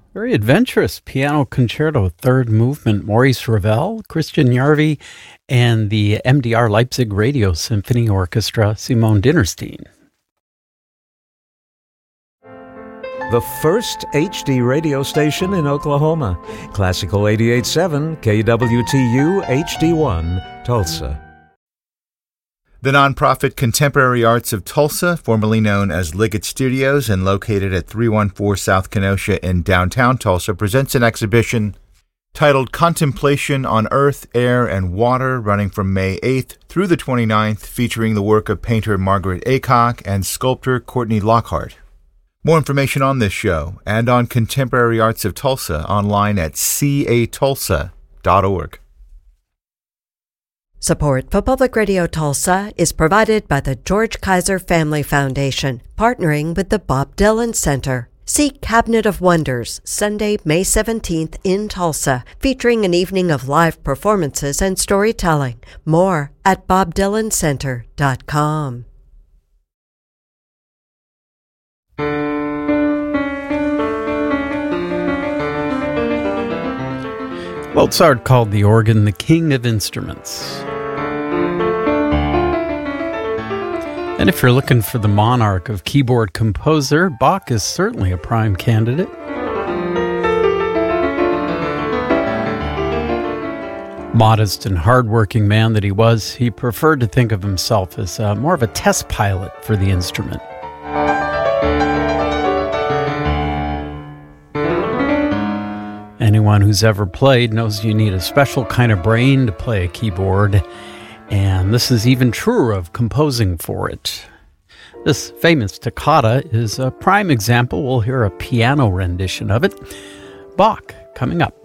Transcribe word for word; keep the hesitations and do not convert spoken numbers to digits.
Very adventurous piano concerto, third movement, Maurice Ravel, Christian Jarvi, and the M D R Leipzig Radio Symphony Orchestra, Simone Dinnerstein. The first H D radio station in Oklahoma. Classical eighty-eight point seven, K W T U H D one, Tulsa. The nonprofit Contemporary Arts of Tulsa, formerly known as Liggett Studios and located at three one four South Kenosha in downtown Tulsa, presents an exhibition titled Contemplation on Earth, Air, and Water, running from May eighth through the twenty-ninth, featuring the work of painter Margaret Aycock and sculptor Courtney Lockhart. More information on this show and on Contemporary Arts of Tulsa online at c a tulsa dot org. Support for Public Radio Tulsa is provided by the George Kaiser Family Foundation, partnering with the Bob Dylan Center. See Cabinet of Wonders, Sunday, May seventeenth in Tulsa, featuring an evening of live performances and storytelling. More at bob dylan center dot com. Mozart called the organ the king of instruments. And if you're looking for the monarch of keyboard composer, Bach is certainly a prime candidate. Modest and hardworking man that he was, he preferred to think of himself as uh, more of a test pilot for the instrument. Anyone who's ever played knows you need a special kind of brain to play a keyboard, and this is even truer of composing for it. This famous toccata is a prime example. We'll hear a piano rendition of it. Bach, coming up.